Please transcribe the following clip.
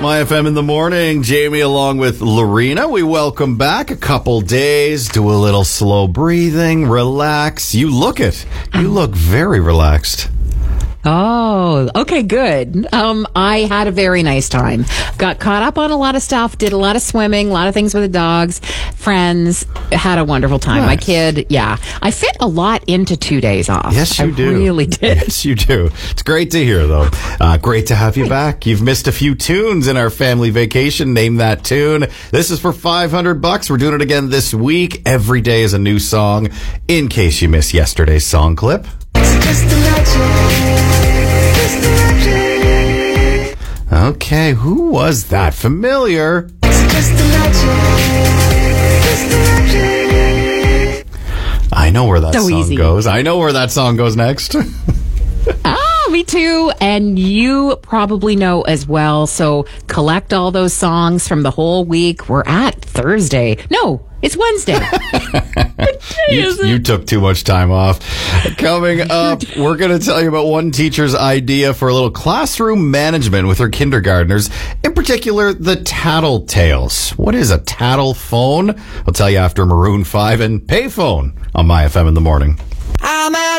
My FM in the morning. Jamie along with Lorena. We welcome back a couple days. Do a little slow breathing. Relax. You look it. You look very relaxed. Oh, okay, good. I had a very nice time. Got caught up on a lot of stuff, did a lot of swimming, a lot of things with the dogs, friends, had a a time. Nice. My kid, yeah. I fit a lot into 2 days off. Yes, you do. I really did. Yes, you do. It's great to hear, though. Great to have you back. You've missed a few tunes in our family vacation. Name that tune. This is for $500. We're doing it again this week. Every day is a new song, in case you missed yesterday's song clip. Okay, who was that? Familiar. I know where that song goes. I know where that song goes next. Me too. And you probably know as well. So collect all those songs from the whole week. We're at Thursday. No, it's Wednesday. You took too much time off. Coming up, we're going to tell you about one teacher's idea for a little classroom management with her kindergartners, in particular, the tattle tales. What is a tattle phone? I'll tell you after Maroon 5 and Payphone on My FM in the morning. I'm at